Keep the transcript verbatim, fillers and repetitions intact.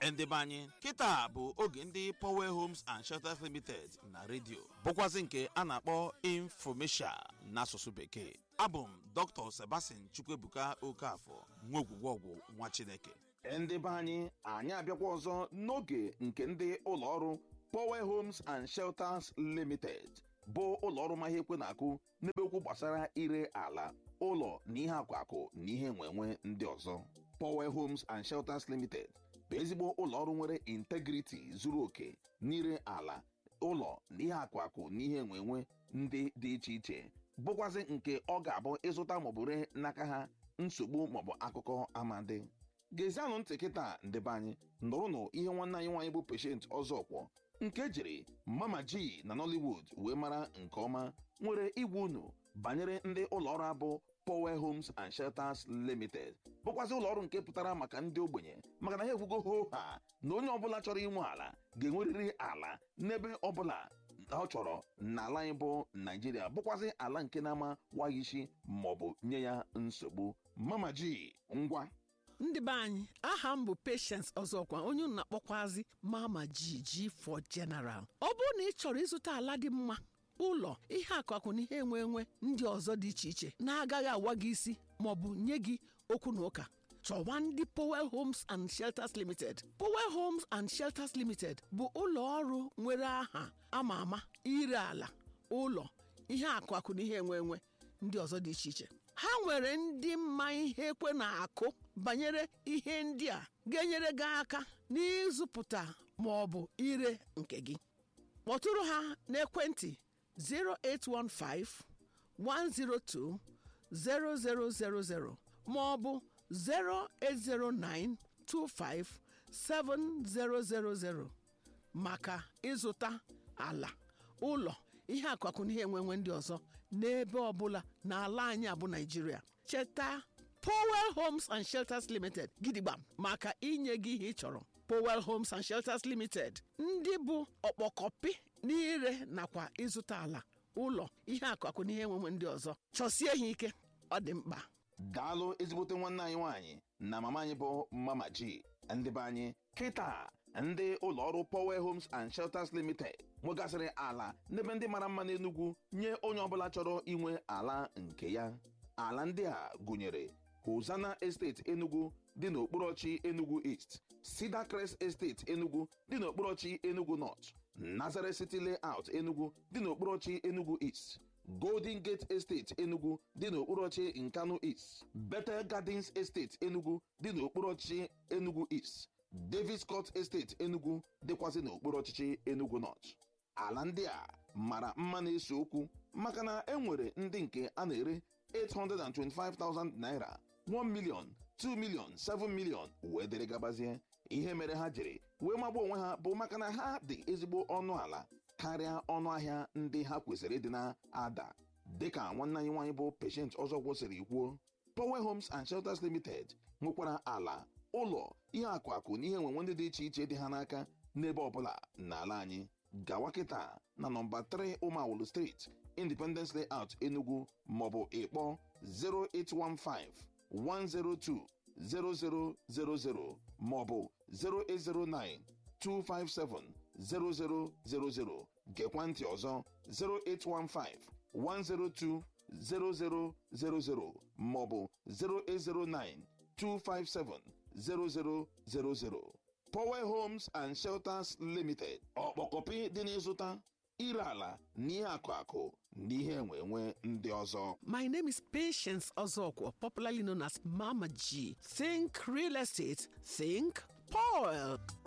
Ndị be anyị kịta bụ oge ndị Power Homes and Shelters Limited na redio bụkwazị nke a na-akpọ Infomesia n'asụsụ bekee. Abụ m Doctor Sebastian Chukwuebuka Okafọ, nwa ogwugwọgwụ nwa Chineke. Ndị be anyị anyị abịakwa ọzọ n'oge nke ndị ụlọọrụ Power Homes and Shelters Limited bụ ụlọọrụ ma ihe ekwe na-akụ n'ebe okwu gbasara ire ala, ụlọ na ihe akwakụ na ihe enwenwe ndị ọzọ. Power Homes and Shelters Limited bụ ezigbo ụlọọrụ nwere integrity zuru oke n'ire ala, ụlọ na ihe akwakụ na ihe enwenwe ndị dị iche iche, bụkwazị nke ọ ga-abụ ịzụta maọbụ ree n'aka ha nsogbu maọbụ akụkọ amadi. Gezianụ ntị kịta ndị be anyị nụrụnụ ihe nwanne anyị nwaanyị bụ Patient Ọzọkwọ nke jiri Mama G na Nollywood wee mara nke ọma nwere igwe unu banyere ndị ụlọọrụ abụ Power Homes and Shelters Limited, bụkwazị ụlọọrụ nke pụtara maka ndị ogbenye, maka na ha ekwugo ho ha na onye ọbụla chọrọ inwe ala ga-enwerịrị ala n'ebe ọbụla ọ chọrọ n'ala anyị bụ Nigeria, bụkwazị ala nke na-ama waghị isi maọbụ nye ya nsogbu. Mama G, ngwa. Ndị be anyị, aha m bụ Patience Ọzọkwa, onye unu na-akpọkwazi Mama G, G for General. Ọ bụrụ na ị chọrọ ịzụta ala dị mma, ụlọ, ihe akụakụ na ihe enwe enwe ndị ọzọ dị iche iche na-agaghị awa gị isi maọbụ nye gị okwu na ụka, chọwa ndị Power Homes and Shelters Limited. Power Homes and Shelters Limited bụ ụlọ ọrụ nwere aha ama ama ire ala, ụlọ, ihe akụakụ na ihe enwe enwe ndị ọzọ dị iche iche. Ha nwere ndị mma ihe ekwe na-akụ banyere ihe ndị a ga-enyere gị aka n'ịzụpụta maọbụ ire nke gị. Kpọtụrụ ha n'ekwentị zero eight one five, one zero two, zero zero zero zero maọbụ zero eight zero nine, two five seven zero zero zero maka ịzụta ala, ụlọ, ihe akụakụ na ihe enwenwe ndị ọzọ n'ebe ọbụla n'ala anyị abụ Nigeria. Cheta Power Homes and Shelters Limited gidigba maka inye gị ihe ị chọrọ. Power Homes and Shelters Limited ndị bụ ọkpọkọpị n'ire nakwa ịzụta ala, ụlọ, ihe akụakụ na ihe enwenwe ndị ọzọ. Chọsie ha ike, ọ dị mkpa. Daalụ ezigbote nwanne anyị nwaanyị na mama anyị bụ Mama G. Ndị be anyị kịta ndị ụlọọrụ Power Homes and Shelters Limited nwegasịrị ala n'ebe ndị mara mma n'Enugu nye onye ọbụla chọrọ inwe ala nke ya. Ala ndị a gụnyere Hosanna Estate Enugu dị n'okporochi Enugu East, Cedar Crest Estate Enugu dị n'okporochi Enugu North, Nazareth City Layout Enugu dị n'okporochi Enugu East, Golden Gate Estate Enugu dị n'okporochi Nkanu East, Bethel Gardens Estate Enugu dị n'okporochi Enugu East, Davis Court Estate Enugu dịkwazị n'okporochi Enugu North. Ala ndị a mara mma na-ese okwu maka na enwere ndị nke a na-ere eight hundred twenty-five thousand naira, one million, two million, seven million wee dere gabazie. Ihe mere ha jiri wee magba onwe ha bụ maka na ha dị ezigbo ọnụ ala karịa ọnụ ahịa ndị ha kwesịrị ịdị na-ada. Dịka nwanne anyị nwaanyị bụ Patient Ọzọkwọ siri kwuo, Power Homes and Shelters Limited nwekwara ala, ụlọ, ihe akụakụ na ihe enwenwe ndị dị iche iche dị ha n'aka n'ebe ọbụla n'ala anyị. Gawa kịta na nọmba three Umawulu Street, Independence Layout Enugu maọbụ ịkpọ zero eight one five, one zero two, zero zero zero zero maọbụ zero eight zero nine, two five seven zero zero zero zero. Gekwa ntị ọzọ zero eight one five, one zero two, zero zero zero zero maọbụ zero eight zero nine, two five seven zero zero zero zero. Power Homes and Shelters Limited, ọkpọkọpị dị n'ịzụta, ire ala na ihe akụakụ na ihe enwenwe ndị ọzọ. My name is Patience Ọzọkwa, popularly known as Mama G. Think real estate, think Power.